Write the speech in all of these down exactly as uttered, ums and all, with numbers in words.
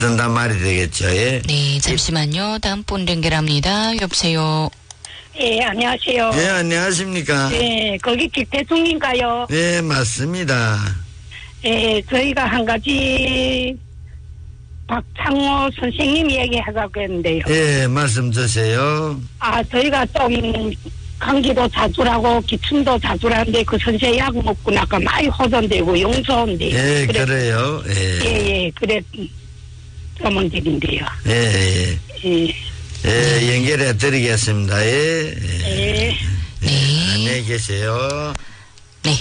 된단 말이 되겠죠. 예. 네, 잠시만요. 다음 분 연결합니다. 여보세요. 예, 안녕하세요. 예, 안녕하십니까. 예, 거기 김대중인가요? 예, 맞습니다. 예, 저희가 한 가지 박창호 선생님 얘기하자고 했는데요. 예, 말씀 주세요. 아, 저희가 좀 감기도 자주라고 기침도 자주라는데 그 선생 약 먹고 나니까 많이 호전되고 용서한데. 예, 그래, 그래요. 예. 예, 예, 그래 전문적인데요. 예, 예. 예. 예, 연결해 드리겠습니다. 예. 예. 예. 예, 안녕히 계세요. 네.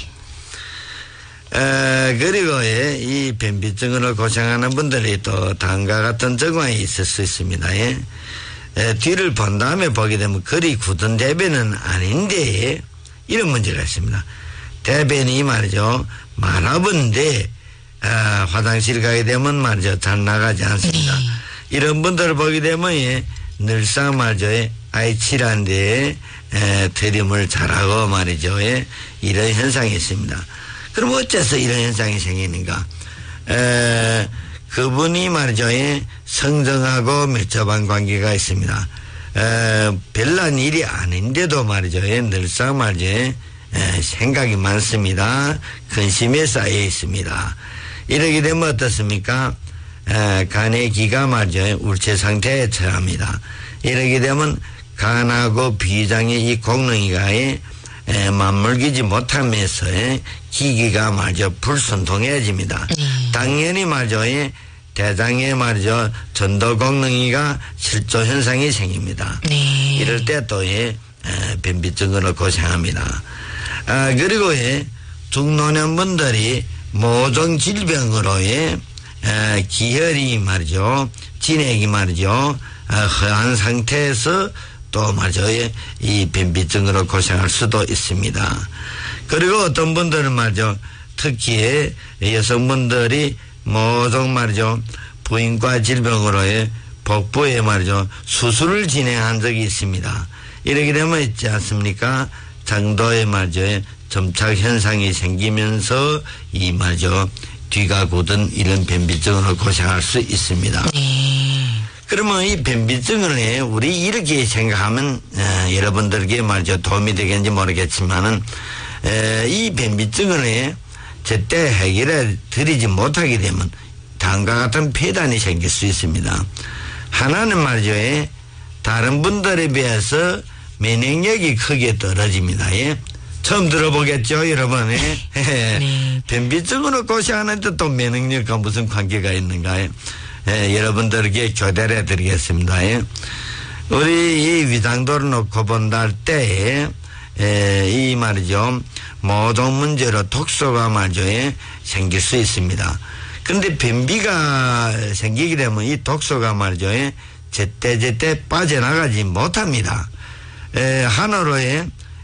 에, 그리고 예, 이 변비증으로 고생하는 분들이 또 다음과 같은 증상이 있을 수 있습니다. 예. 에, 뒤를 본 다음에 보게 되면 그리 굳은 대변은 아닌데 이런 문제가 있습니다. 대변이 말이죠 많아본데 아, 화장실 가게 되면 말이죠 잘 나가지 않습니다. 네. 이런 분들을 보게 되면 예, 늘상 말이죠 아이칠한데 트림을 잘하고 말이죠 예, 이런 현상이 있습니다. 그럼 어째서 이런 현상이 생기는가? 에, 그분이 말이죠 예, 성정하고 밀접한 관계가 있습니다. 에, 별난 일이 아닌데도 말이죠 예, 늘상 말이죠 예, 생각이 많습니다. 근심에 쌓여 있습니다. 이렇게 되면 어떻습니까? 에, 간의 기가 말이죠 울체 상태에 처합니다. 이렇게 되면 간하고 비장의 이 공능이가 에, 맞물기지 못하면서 에, 기기가 말이죠 불순통해집니다. 음. 당연히 말이죠 에, 대장에 말이죠 전도 공능이가 실조 현상이 생깁니다. 네. 이럴 때 또 에, 변비증으로 고생합니다. 아, 그리고 에, 중노년분들이 모종 질병으로 에, 에, 기혈이 말이죠 진액이 말이죠 아, 허한 상태에서 또 말이죠 이 변비증으로 고생할 수도 있습니다. 그리고 어떤 분들은 말이죠 특히 여성분들이 모종 말이죠 부인과 질병으로의 복부에 말이죠 수술을 진행한 적이 있습니다. 이렇게 되면 있지 않습니까? 장도에 말이죠 점착 현상이 생기면서 이 말이죠 뒤가 굳은 이런 변비증으로 고생할 수 있습니다. 네. 그러면 이 변비증을 우리 이렇게 생각하면 에, 여러분들에게 말이죠 도움이 되겠는지 모르겠지만은 에, 이 변비증을 제때 해결해 드리지 못하게 되면 다음과 같은 폐단이 생길 수 있습니다. 하나는 말이죠 에, 다른 분들에 비해서 면역력이 크게 떨어집니다. 예. 처음 들어보겠죠 여러분. 예. 네. 변비증으로 고생하는데 또 면역력과 무슨 관계가 있는가요? 예, 여러분들에게 교대를 해드리겠습니다. 예. 우리 이 위장도를 놓고 본다 할 때, 예, 이 말이죠. 모종 문제로 독소가 말이죠. 예, 생길 수 있습니다. 그런데 변비가 생기게 되면 이 독소가 말이죠. 예, 제때제때 빠져나가지 못합니다. 에, 한어로에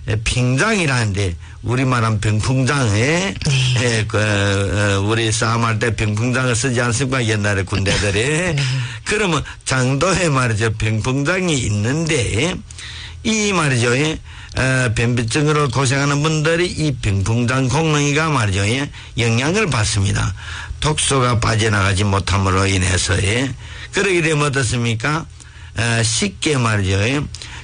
빙장이라는데 우리말한 병풍장에 네. 에, 그, 어, 우리 싸움할 때 병풍장을 쓰지 않습니까? 옛날에 군대들이. 네. 그러면 장도에 말이죠 병풍장이 있는데 이 말이죠 에, 어, 변비증으로 고생하는 분들이 이 병풍장 공능이가 말이죠 에, 영향을 받습니다. 독소가 빠져나가지 못함으로 인해서 예. 그러게 되면 어떻습니까? 어, 쉽게 말이죠 에,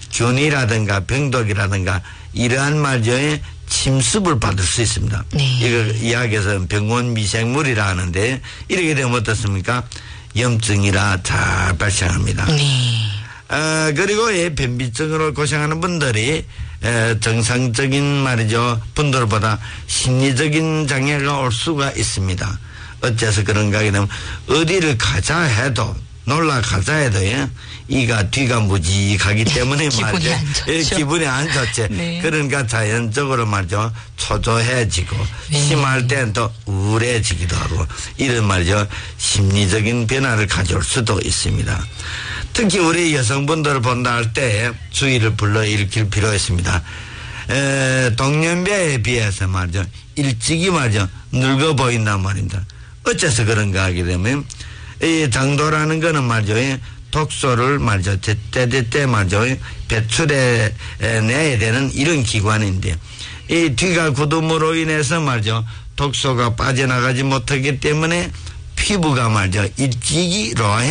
균이라든가 병독이라든가 이러한 말이죠 침습을 받을 수 있습니다. 네. 이걸 이야기해서 병원 미생물이라 하는데 이렇게 되면 어떻습니까? 염증이라 잘 발생합니다. 네. 아, 그리고 이 변비증으로 고생하는 분들이 에, 정상적인 말이죠 분들보다 심리적인 장애가 올 수가 있습니다. 어째서 그런가 하게 되면 어디를 가자 해도 놀라 가자 해도 예? 이가 뒤가 무직하기 때문에 기분이 말이죠. 안 좋죠. 예, 기분이 안 좋지. 네. 그러니까 자연적으로 말이죠. 초조해지고 네. 심할 때는 또 우울해지기도 하고 이런 말이죠. 심리적인 변화를 가져올 수도 있습니다. 특히 우리 여성분들을 본다 할 때 주의를 불러일으킬 필요가 있습니다. 에, 동년배에 비해서 말이죠. 일찍이 말이죠. 늙어 보인단 말입니다. 어째서 그런가 하게 되면 이 장도라는 거는 말이죠. 독소를 말이죠. 제때제때 말이죠. 배출해 내야 되는 이런 기관인데 이 뒤가 굳음으로 인해서 말이죠. 독소가 빠져나가지 못하기 때문에 피부가 말이죠. 일찍이 로아